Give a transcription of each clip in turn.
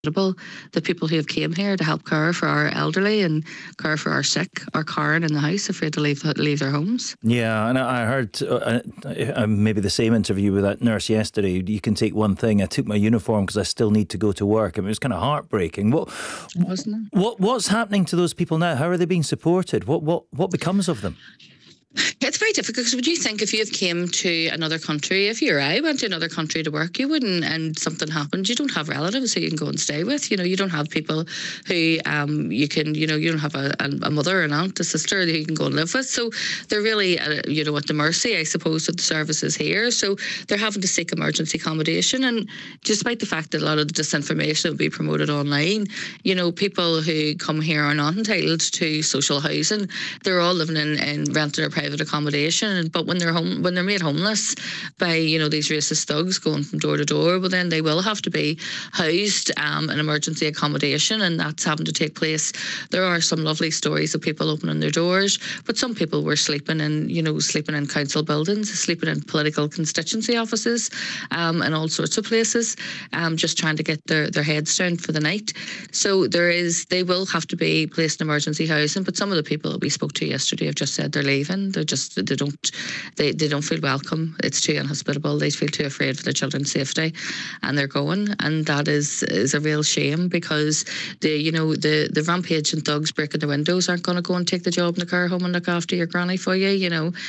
The people who have came here to help care for our elderly and care for our sick are cowering in the house, afraid to leave their homes. Yeah, and I heard maybe the same interview with that nurse yesterday. You can take one thing. I took my uniform because I still need to go to work. I mean, it was kind of heartbreaking. Wasn't it? What's happening to those people now? How are they being supported? What becomes of them? It's very difficult because would you think if you came to another country, if you or I went to another country to work, you wouldn't, and something happened, you don't have relatives who you can go and stay with. You don't have people who you can, you don't have a mother, an aunt, a sister that you can go and live with. So they're really, at the mercy, I suppose, of the services here. So they're having to seek emergency accommodation. And despite the fact that a lot of the disinformation will be promoted online, people who come here are not entitled to social housing. They're all living in rented or private accommodation, but when they're made homeless by these racist thugs going from door to door, well then they will have to be housed in emergency accommodation, and that's having to take place. There are some lovely stories of people opening their doors, but some people were sleeping in council buildings, sleeping in political constituency offices, and all sorts of places, just trying to get their heads down for the night. So they will have to be placed in emergency housing, but some of the people that we spoke to yesterday have just said they're leaving. They don't feel welcome. It's too inhospitable. They feel too afraid for their children's safety, and they're going. And that is a real shame, because the rampaging thugs breaking the windows aren't going to go and take the job in the care home and look after your granny for you.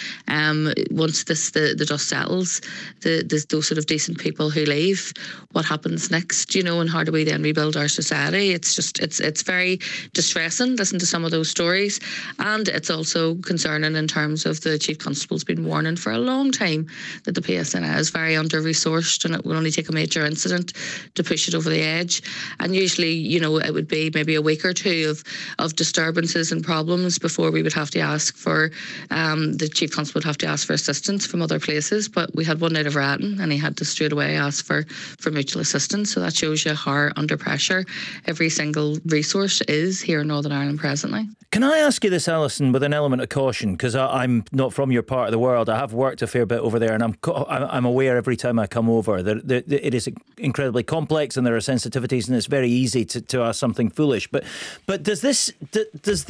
Once the dust settles, those sort of decent people who leave, what happens next? And how do we then rebuild our society? It's very distressing. Listen to some of those stories, and it's also concerning in terms of the Chief Constable's been warning for a long time that the PSNI is very under-resourced, and it will only take a major incident to push it over the edge. And usually, it would be maybe a week or two of disturbances and problems before we would have to ask for, the Chief Constable would have to ask for assistance from other places. But we had one night of ratting, and he had to straight away ask for mutual assistance. So that shows you how under pressure every single resource is here in Northern Ireland presently. Can I ask you this, Alison, with an element of caution? Because I'm not from your part of the world. I have worked a fair bit over there, and I'm aware every time I come over that it is incredibly complex, and there are sensitivities, and it's very easy to ask something foolish. But does this